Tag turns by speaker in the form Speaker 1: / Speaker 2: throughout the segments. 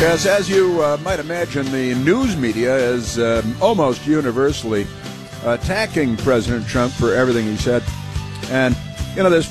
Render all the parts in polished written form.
Speaker 1: Yes, as you might imagine, the news media is almost universally attacking President Trump for everything he said. And, you know, there's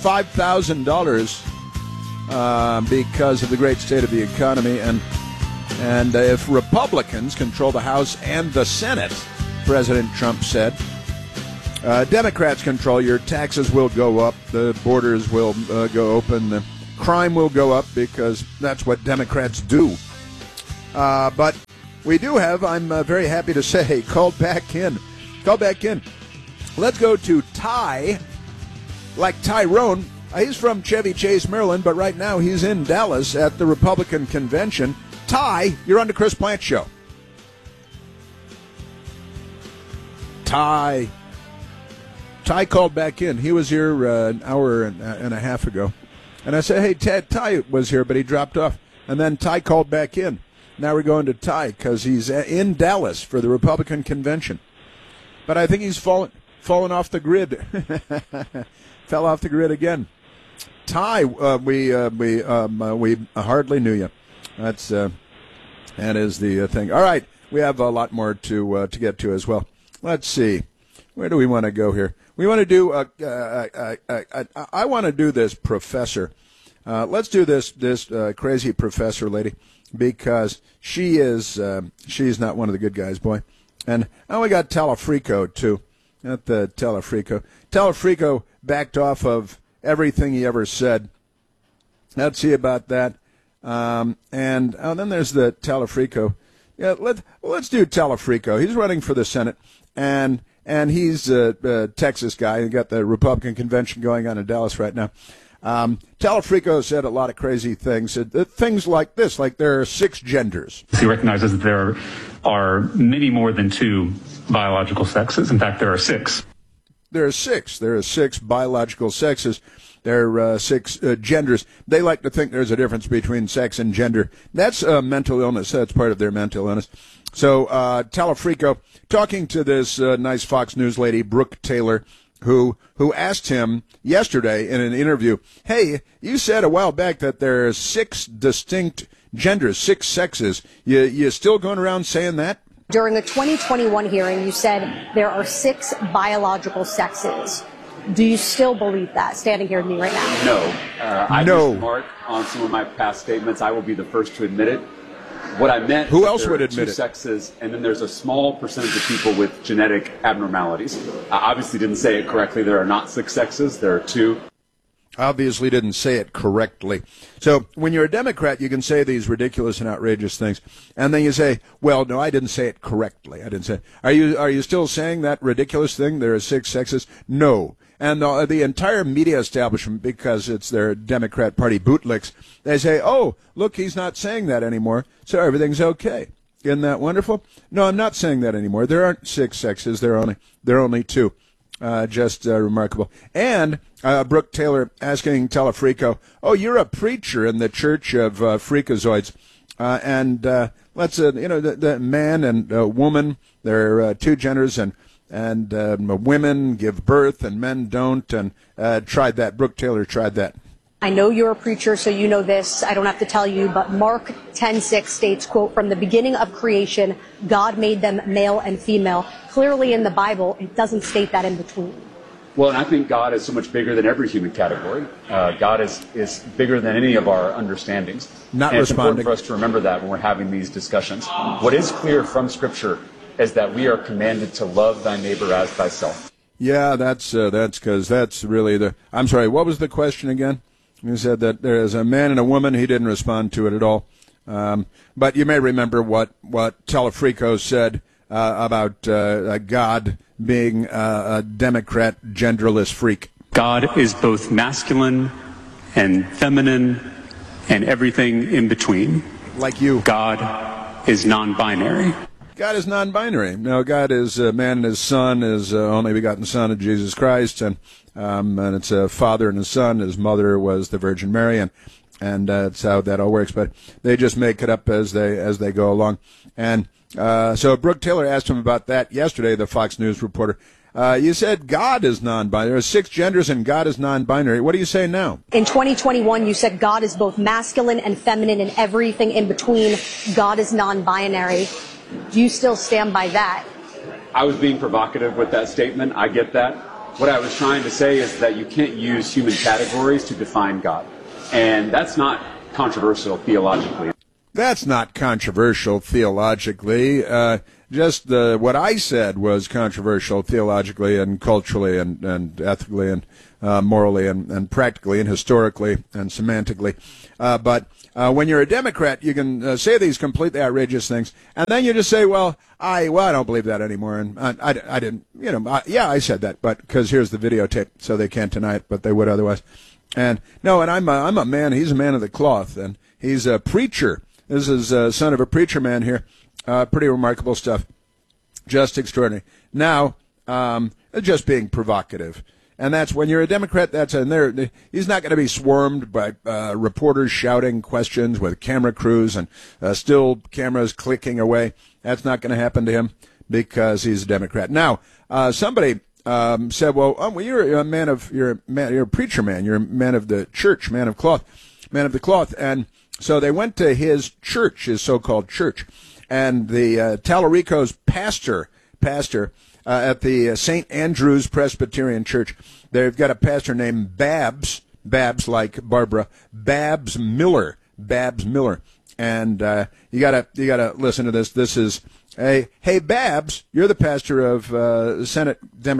Speaker 1: $5,000 because of the great state of the economy. And if Republicans control the House and the Senate, President Trump said, Democrats control, your taxes will go up, the borders will go open, the crime will go up because that's what Democrats do. But we do have, I'm very happy to say, called back in. Let's go to Ty, like Tyrone. He's from Chevy Chase, Maryland, but right now he's in Dallas at the Republican convention. Ty, you're on the Chris Plante Show. Ty called back in. He was here an hour and a half ago. And I said, hey, Ty was here, but he dropped off. And then Ty called back in. Now we're going to Ty because he's in Dallas for the Republican convention. But I think he's fallen off the grid. Fell off the grid again. Ty, we hardly knew you. That is the thing. All right, we have a lot more to get to as well. Let's see. Where do we want to go here? We want to do. I want to do this professor. Let's do this crazy professor lady, because she's not one of the good guys, boy. And we got Talafrico too. Not the Talafrico. Talafrico backed off of everything he ever said. Let's see about that. And then there's the Talafrico. Yeah, let's do Talafrico. He's running for the Senate, and he's a Texas guy. He got the Republican convention going on in Dallas right now. Talafrico said a lot of crazy things. Things like this, like there are 6 genders.
Speaker 2: He recognizes that there are many more than 2 biological sexes. In fact, there are 6.
Speaker 1: There are 6. There are 6 biological sexes. There are 6 genders. They like to think there's a difference between sex and gender. That's mental illness. That's part of their mental illness. So Talafrico talking to this nice Fox News lady, Brooke Taylor, who asked him yesterday in an interview, hey, you said a while back that there are 6 distinct genders, 6 sexes. You still going around saying that?
Speaker 3: During the 2021 hearing, you said there are 6 biological sexes. Do you still believe that, standing here with me right now?
Speaker 4: No. I missed the mark on some of my past statements. I will be the first to admit it. What I meant,
Speaker 1: who else would admit
Speaker 4: 2
Speaker 1: it?
Speaker 4: Sexes, and then there's a small percentage of people with genetic abnormalities. I obviously didn't say it correctly. There are not 6 sexes. There are 2.
Speaker 1: Obviously didn't say it correctly. So when you're a Democrat, you can say these ridiculous and outrageous things, and then you say, well, no, I didn't say it correctly. I didn't say it. Are you still saying that ridiculous thing, there are 6 sexes? No. And the entire media establishment, because it's their Democrat Party bootlicks, they say, oh, look, he's not saying that anymore, so everything's okay. Isn't that wonderful? No, I'm not saying that anymore. There aren't 6 sexes. There are only 2. Just remarkable. And Brooke Taylor asking Talafrico, oh, you're a preacher in the Church of Freakazoids. Let's, the man and woman, there are 2 genders, and women give birth and men don't, and tried that. Brooke Taylor tried that.
Speaker 3: I know you're a preacher, so you know this. I don't have to tell you, but Mark 10:6 states, quote, from the beginning of creation, God made them male and female. Clearly in the Bible, it doesn't state that in between.
Speaker 4: Well, and I think God is so much bigger than every human category. God is bigger than any of our understandings.
Speaker 1: Not
Speaker 4: and
Speaker 1: responding.
Speaker 4: It's important for us to remember that when we're having these discussions. What is clear from Scripture is that we are commanded to love thy neighbor as thyself.
Speaker 1: Yeah, that's because that's really the. I'm sorry. What was the question again? You said that there is a man and a woman. He didn't respond to it at all. But you may remember what Talafrico said about God being a Democrat genderless freak.
Speaker 2: God is both masculine and feminine and everything in between.
Speaker 1: Like you.
Speaker 2: God is non-binary.
Speaker 1: God is non-binary. No, God is man and his son, is only begotten Son of Jesus Christ, and it's a father and a son. His mother was the Virgin Mary, and that's how that all works. But they just make it up as they go along. And so Brooke Taylor asked him about that yesterday, the Fox News reporter. You said God is non-binary. There are 6 genders and God is non-binary. What do you say now?
Speaker 3: In 2021, you said God is both masculine and feminine and everything in between. God is non-binary. Do you still stand by that?
Speaker 4: I was being provocative with that statement. I get that. What I was trying to say is that you can't use human categories to define God. And that's not controversial theologically.
Speaker 1: That's not controversial theologically. What I said was controversial theologically and culturally and ethically and morally and practically and historically and semantically. But when you're a Democrat, you can say these completely outrageous things, and then you just say, "Well, I don't believe that anymore." And I didn't, I said that, but because here's the videotape, so they can't deny it, but they would otherwise. And no, and I'm a man. He's a man of the cloth, and he's a preacher. This is son of a preacher man here. Pretty remarkable stuff. Just extraordinary. Now, just being provocative. And that's when you're a Democrat, he's not going to be swarmed by reporters shouting questions with camera crews and still cameras clicking away. That's not going to happen to him because he's a Democrat. Now, somebody said, well, you're a preacher man. You're a man of the church, man of the cloth. And so they went to his church, his so-called church, and the Tallarico's pastor at the St. Andrew's Presbyterian Church, they've got a pastor named Babs like Barbara, Babs Miller, and you gotta listen to this. This is hey Babs, you're the pastor of Senate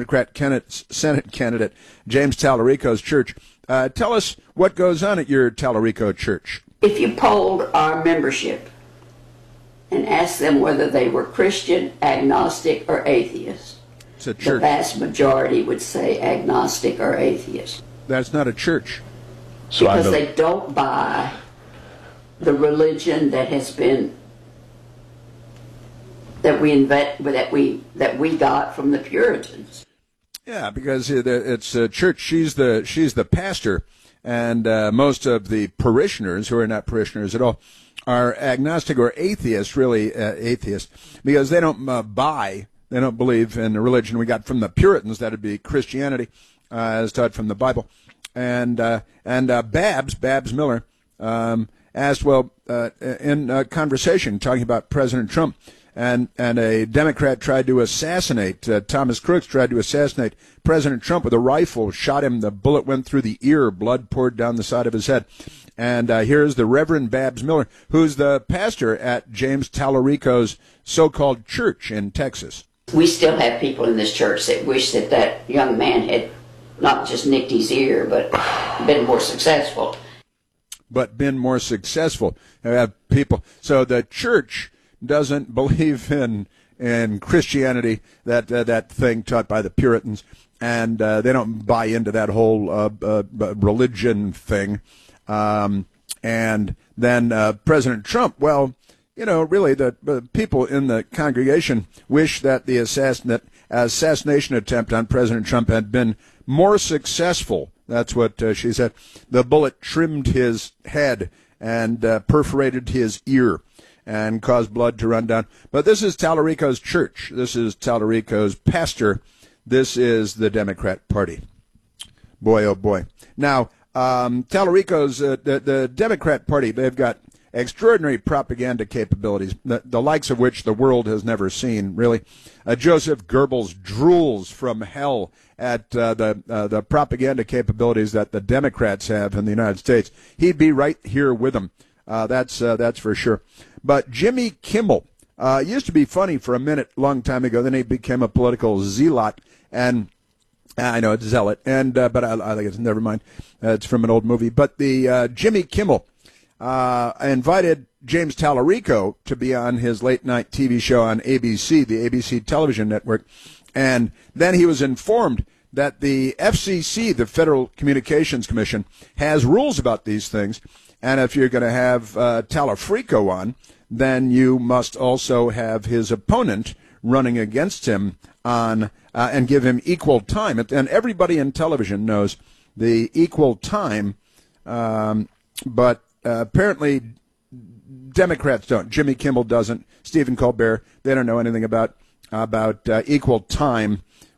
Speaker 1: candidate James Tallarico's church. Tell us what goes on at your Tallarico church.
Speaker 5: If you polled our membership and asked them whether they were Christian, agnostic, or atheist, the vast majority would say agnostic or atheist.
Speaker 1: That's not a church.
Speaker 5: Because they don't buy the religion that has been that we got from the Puritans.
Speaker 1: Yeah, because it's a church. She's the pastor. And most of the parishioners, who are not parishioners at all, are agnostic or atheist, really atheist, because they don't they don't believe in the religion we got from the Puritans. That would be Christianity, as taught from the Bible. And Babs Miller, asked, in a conversation talking about President Trump, and a Democrat tried to assassinate, Thomas Crooks tried to assassinate President Trump with a rifle, shot him, the bullet went through the ear, blood poured down the side of his head. And here's the Reverend Babs Miller, who's the pastor at James Tallarico's so-called church in Texas.
Speaker 5: We still have people in this church that wish that young man had not just nicked his ear, but been more successful.
Speaker 1: People. So the church doesn't believe in Christianity, that thing taught by the Puritans, and they don't buy into that whole religion thing. And then President Trump, really the people in the congregation wish that the assassination attempt on President Trump had been more successful. That's what she said. The bullet trimmed his head and perforated his ear and caused blood to run down. But this is Tallarico's church. This is Tallarico's pastor. This is the Democrat Party. Boy, oh boy. Now, Tallarico's, the Democrat Party, they've got extraordinary propaganda capabilities, the likes of which the world has never seen, really. Joseph Goebbels drools from hell at the propaganda capabilities that the Democrats have in the United States. He'd be right here with them. That's for sure. But Jimmy Kimmel used to be funny for a minute, long time ago. Then he became a political zealot, and I know it's zealot, and but I think it's never mind. It's from an old movie. But the Jimmy Kimmel invited James Tallarico to be on his late night TV show on ABC, the ABC television network, and then he was informed that the FCC, the Federal Communications Commission, has rules about these things. And if you're going to have Tallarico on, then you must also have his opponent running against him on and give him equal time. And everybody in television knows the equal time, but apparently Democrats don't. Jimmy Kimmel doesn't. Stephen Colbert, they don't know anything about equal time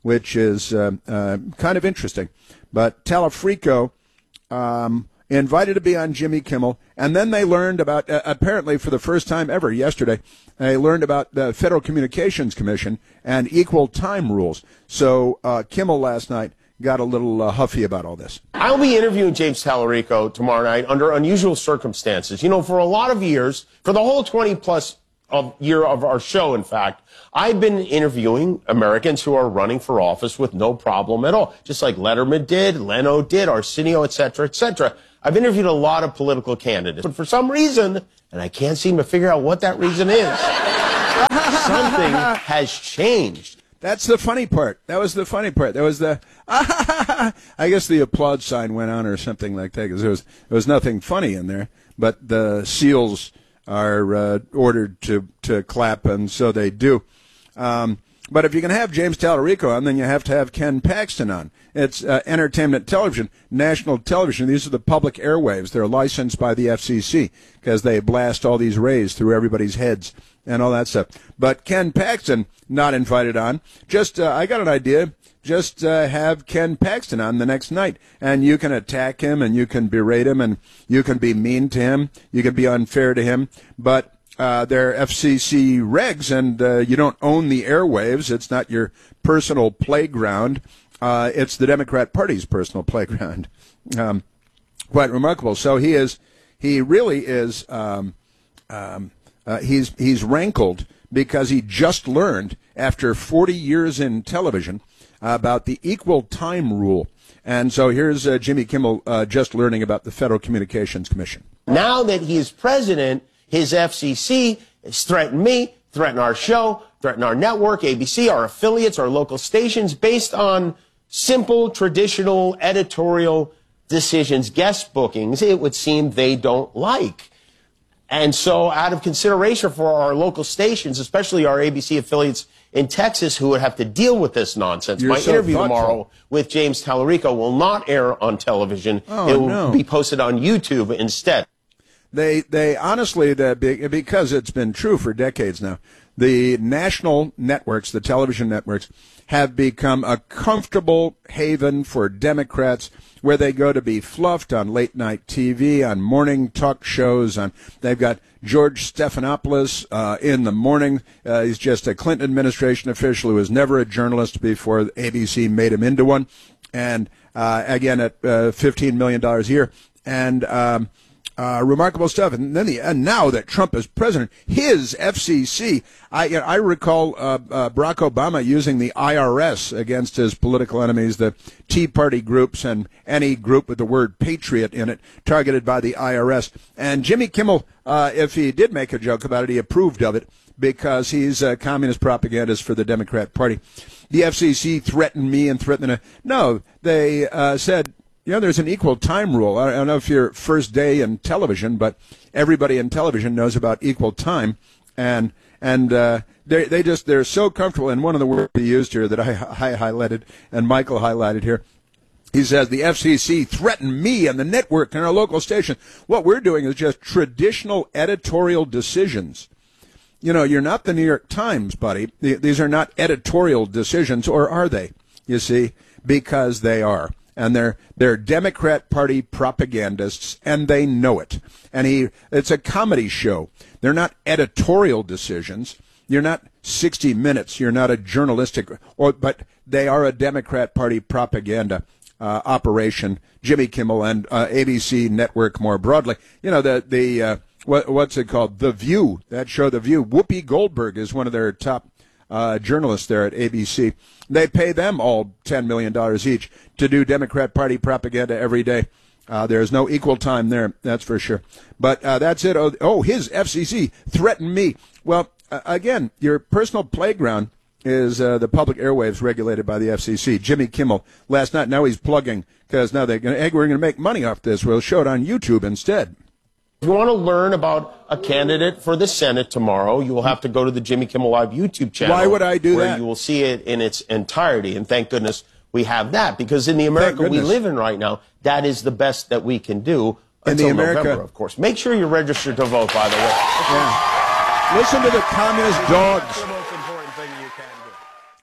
Speaker 1: which is kind of interesting. But Talafrico invited to be on Jimmy Kimmel, and then they learned about, apparently for the first time ever yesterday, they learned about the Federal Communications Commission and equal time rules. So Kimmel last night got a little huffy about all this.
Speaker 6: I'll be interviewing James Talarico tomorrow night under unusual circumstances. You know, for a lot of years, for the whole 20-plus year of our show, in fact, I've been interviewing Americans who are running for office with no problem at all, just like Letterman did, Leno did, Arsenio, et cetera, et cetera. I've interviewed a lot of political candidates, but for some reason, and I can't seem to figure out what that reason is, something has changed.
Speaker 1: That's the funny part. That was the funny part. There was the, I guess the applaud sign went on or something like that, because there was nothing funny in there, but the SEALs are ordered to clap, and so they do. But if you can have James Talarico on, then you have to have Ken Paxton on. It's entertainment television, national television. These are the public airwaves. They're licensed by the FCC because they blast all these rays through everybody's heads and all that stuff. But Ken Paxton, not invited on. Just, I got an idea. Just have Ken Paxton on the next night, and you can attack him, and you can berate him, and you can be mean to him. You can be unfair to him. But they're FCC regs, and you don't own the airwaves. It's not your personal playground. It's the Democrat Party's personal playground. Quite remarkable. So he really is, he's rankled because he just learned after 40 years in television about the equal time rule. And so here's Jimmy Kimmel just learning about the Federal Communications Commission.
Speaker 6: Now that he is president, his FCC has threatened me, threatened our show, threatened our network, ABC, our affiliates, our local stations, based on simple, traditional editorial decisions, guest bookings, it would seem they don't like. And so out of consideration for our local stations, especially our ABC affiliates in Texas who would have to deal with this nonsense, my interview tomorrow with James Talarico will not air on television. It will be posted on YouTube instead.
Speaker 1: They honestly, because it's been true for decades now, the national networks, the television networks, have become a comfortable haven for Democrats where they go to be fluffed on late-night TV, on morning talk shows. They've got George Stephanopoulos in the morning. He's just a Clinton administration official who was never a journalist before ABC made him into one. And again, at $15 million a year. And remarkable stuff. And then and now that Trump is president, his FCC, I recall Barack Obama using the IRS against his political enemies, the Tea Party groups and any group with the word patriot in it, targeted by the IRS. And Jimmy Kimmel, if he did make a joke about it, he approved of it because he's a communist propagandist for the Democrat Party. The FCC threatened me and threatened no, they said, you know, there's an equal time rule. I don't know if you're first day in television, but everybody in television knows about equal time, and they're so comfortable. And one of the words he used here that I highlighted and Michael highlighted here, he says the FCC threatened me and the network and our local station. What we're doing is just traditional editorial decisions. You know, you're not the New York Times, buddy. These are not editorial decisions, or are they? You see, because they are. And they're Democrat Party propagandists, and they know it. And it's a comedy show. They're not editorial decisions. You're not 60 Minutes. You're not a journalistic, but they are a Democrat Party propaganda operation. Jimmy Kimmel and ABC Network more broadly. You know, what's it called? The View. That show, The View. Whoopi Goldberg is one of their top journalists there at ABC. They pay them all $10 million each to do Democrat Party propaganda every day. There's no equal time there, that's for sure. But that's it. His FCC threatened me. Well, again, your personal playground is the public airwaves regulated by the FCC. Jimmy Kimmel last night, now he's plugging, because now we're going to make money off this. We'll show it on YouTube instead.
Speaker 6: If you want to learn about a candidate for the Senate tomorrow, you will have to go to the Jimmy Kimmel Live YouTube channel.
Speaker 1: Why would I do
Speaker 6: where
Speaker 1: that?
Speaker 6: You will see it in its entirety, and thank goodness we have that, because in the America we live in right now, that is the best that we can do until November, of course. Make sure you're registered to vote, by the way.
Speaker 1: Yeah. Listen to the communist dogs.
Speaker 6: That's the most important thing you can do.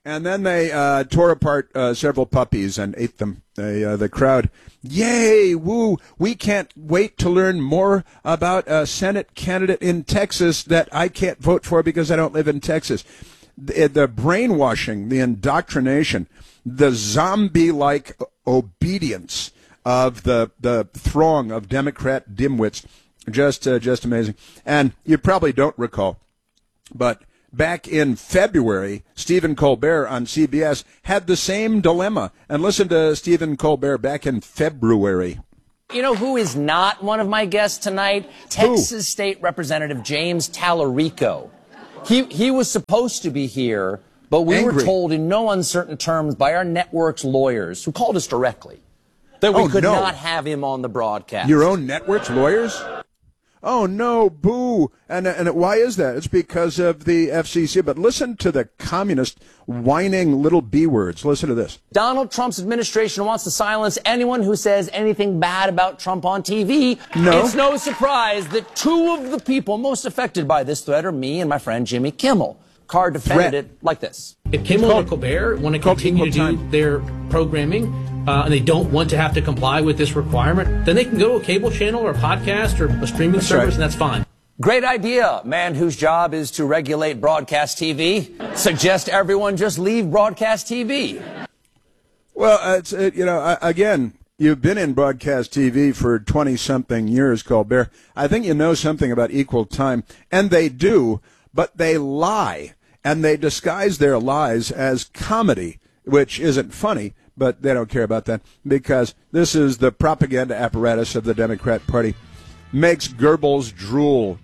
Speaker 1: And then they tore apart several puppies and ate them. The crowd, yay, woo, we can't wait to learn more about a Senate candidate in Texas that I can't vote for because I don't live in Texas. The brainwashing, the indoctrination, the zombie-like obedience of the throng of Democrat dimwits, just amazing. And you probably don't recall, but back in February, Stephen Colbert on CBS had the same dilemma. And listen to Stephen Colbert back in February.
Speaker 7: You know who is not one of my guests tonight? Texas State Representative James Tallarico. He was supposed to be here, but we were told in no uncertain terms by our network's lawyers, who called us directly, that we could not have him on the broadcast.
Speaker 1: Your own network's lawyers? Oh, no, boo. And why is that? It's because of the FCC. But listen to the communist whining little B words. Listen to this.
Speaker 7: Donald Trump's administration wants to silence anyone who says anything bad about Trump on TV.
Speaker 1: No.
Speaker 7: It's no surprise that two of the people most affected by this threat are me and my friend Jimmy Kimmel. Carr defended it like this.
Speaker 8: If Kimmel and Colbert want to continue to do their programming, and they don't want to have to comply with this requirement, then they can go to a cable channel or a podcast or a streaming service, and that's fine.
Speaker 7: Great idea, man whose job is to regulate broadcast TV. Suggest everyone just leave broadcast TV.
Speaker 1: Well, again, you've been in broadcast TV for 20-something years, Colbert. I think you know something about equal time, and they do, but they lie, and they disguise their lies as comedy, which isn't funny. But they don't care about that because this is the propaganda apparatus of the Democrat Party. Makes Goebbels drool.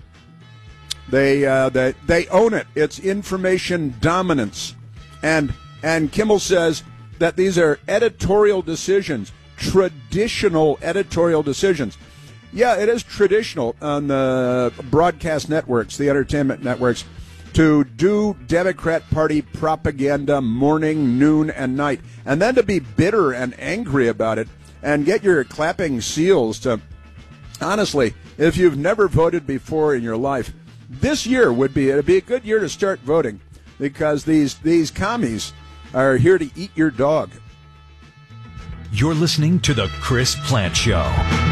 Speaker 1: They own it. It's information dominance. And Kimmel says that these are editorial decisions, traditional editorial decisions. Yeah, it is traditional on the broadcast networks, the entertainment networks, to do Democrat Party propaganda morning, noon, and night, and then to be bitter and angry about it and get your clapping seals to, honestly, if you've never voted before in your life, this year would be a good year to start voting because these commies are here to eat your dog.
Speaker 9: You're listening to The Chris Plante Show.